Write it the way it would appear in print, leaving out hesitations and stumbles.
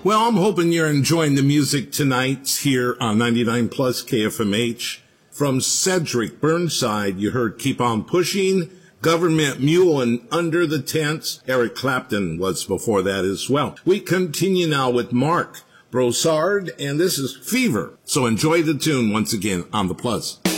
Well, I'm hoping you're enjoying the music tonight here on 99 Plus KFMH. From Cedric Burnside, you heard Keep On Pushing, Government Mule, and Under the Tents. Eric Clapton was before that as well. We continue now with Mark Broussard, and this is Fever. So enjoy the tune once again on The Plus.